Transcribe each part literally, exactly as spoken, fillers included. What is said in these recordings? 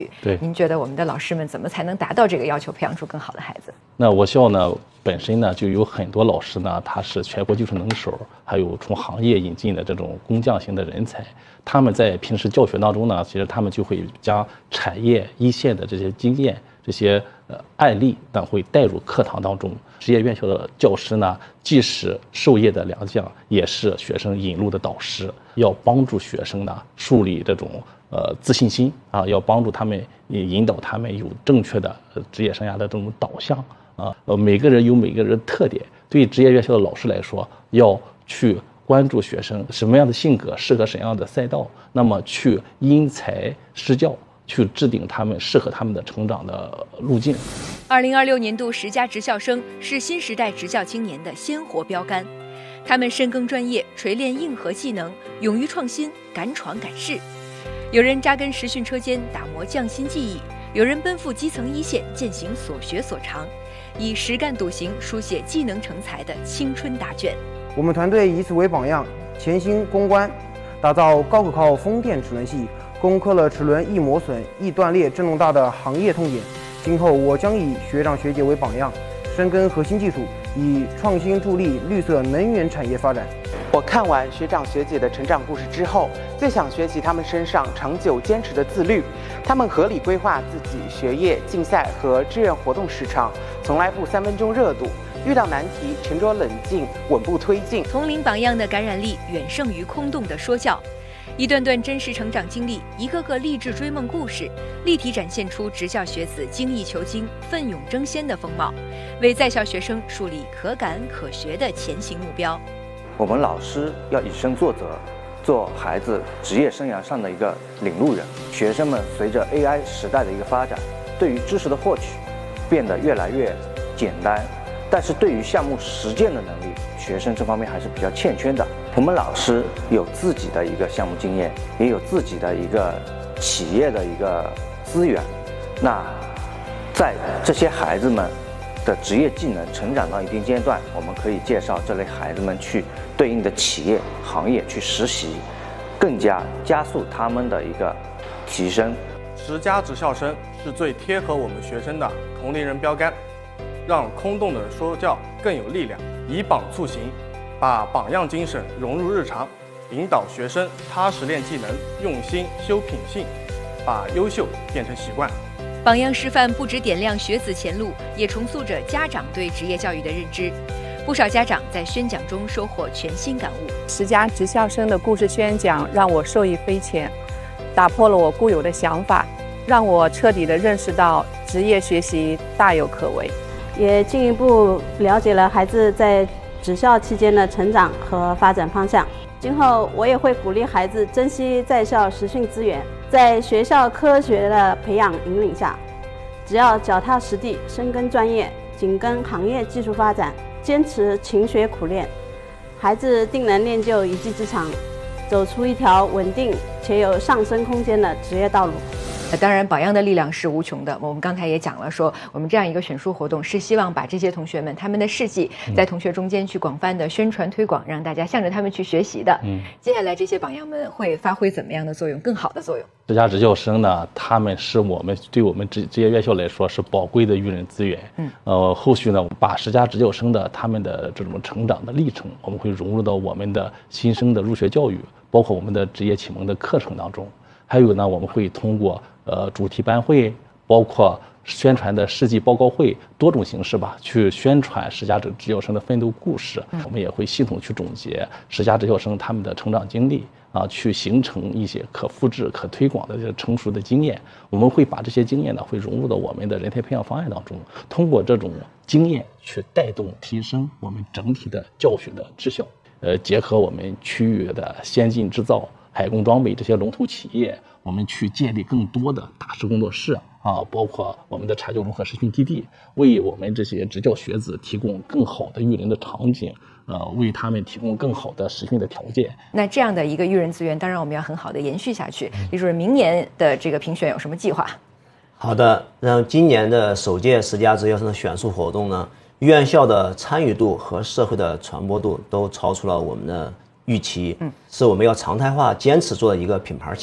对， 您觉得我们的老师们怎么才能达到这个要求，培养出更好的孩子？ 那我校呢本身呢就有很多老师呢，他是全国技术能手，还有从行业引进的这种工匠型的人才。他们在平时教学当中呢，其实他们就会将产业一线的这些经验、这些呃案例呢，会带入课堂当中。职业院校的教师呢，既是授业的良将，也是学生引路的导师，要帮助学生呢树立这种呃自信心啊，要帮助他们引导他们有正确的职业生涯的这种导向啊。呃，每个人有每个人的特点，对职业院校的老师来说，要去关注学生什么样的性格适合什么样的赛道，那么去因材施教，去制定他们适合他们的成长的路径。 二零二六年度十佳职校生是新时代职教青年的鲜活标杆，他们深耕专业，锤炼硬核技能，勇于创新，敢闯敢试。有人扎根实训车间，打磨匠心技艺；有人奔赴基层一线，践行所学所长，以实干笃行书写技能成才的青春答卷。 我们团队以此为榜样，潜心攻关，打造高可靠风电齿轮系，攻克了齿轮易磨损、易断裂、震动大的行业痛点。今后我将以学长学姐为榜样，深耕核心技术，以创新助力绿色能源产业发展。 我看完学长学姐的成长故事之后，最想学习他们身上长久坚持的自律。他们合理规划自己学业、竞赛和志愿活动时长，从来不三分钟热度。遇到难题，沉着冷静，稳步推进。 同龄榜样的感染力远胜于空洞的说教。一段段真实成长经历，一个个励志追梦故事，立体展现出职教学子精益求精、奋勇争先的风貌，为在校学生树立可感可学的前行目标。 我们老师要以身作则，做孩子职业生涯上的一个领路人。学生们随着 A I 时代的一个发展，对于知识的获取变得越来越简单，但是对于项目实践的能力，学生这方面还是比较欠缺的。我们老师有自己的一个项目经验，也有自己的一个企业的一个资源。那在这些孩子们的职业技能成长到一定阶段，我们可以介绍这类孩子们去对应的企业行业去实习，更加加速他们的一个提升。 十佳职校生是最贴合我们学生的同龄人标杆，让空洞的说教更有力量，以榜促行，把榜样精神融入日常，引导学生踏实练技能，用心修品性，把优秀变成习惯。 榜样示范不只点亮学子前路，也重塑着家长对职业教育的认知。不少家长在宣讲中收获全新感悟。 十佳职校生的故事宣讲让我受益匪浅，打破了我固有的想法，让我彻底地认识到职业学习大有可为， 也进一步了解了孩子在职校期间的成长和发展方向。今后我也会鼓励孩子珍惜在校实训资源，在学校科学的培养引领下，只要脚踏实地、深耕专业、紧跟行业技术发展，坚持勤学苦练，孩子定能练就一技之长，走出一条稳定且有上升空间的职业道路。 当然，榜样的力量是无穷的。我们刚才也讲了说，我们这样一个选书活动是希望把这些同学们他们的事迹在同学中间去广泛的宣传推广，让大家向着他们去学习的。嗯，接下来这些榜样们会发挥怎么样的作用？更好的作用。 十佳职教生呢，他们是我们对我们职职业院校来说是宝贵的育人资源。嗯，呃，后续呢，把十佳职教生的他们的这种成长的历程，我们会融入到我们的新生的入学教育，包括我们的职业启蒙的课程当中。还有呢，我们会通过呃主题班会，包括宣传的事迹报告会，多种形式吧，去宣传十佳职教生的奋斗故事。我们也会系统去总结十佳职教生他们的成长经历啊，去形成一些可复制、可推广的这个成熟的经验。我们会把这些经验呢，会融入到我们的人才培养方案当中，通过这种经验去带动提升我们整体的教学的质效。呃，结合我们区域的先进制造、海工装备这些龙头企业，我们去建立更多的大师工作室啊，包括我们的产教融合实训基地，为我们这些职教学子提供更好的育人的场景，呃，为他们提供更好的实训的条件。 那这样的一个育人资源，当然我们要很好的延续下去。李主任，明年的这个评选有什么计划？ 好的，那今年的首届十佳职教生的选书活动呢，院校的参与度和社会的传播度都超出了我们的预期，嗯，是我们要常态化坚持做的一个品牌项目。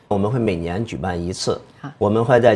我们会每年举办一次，我们会在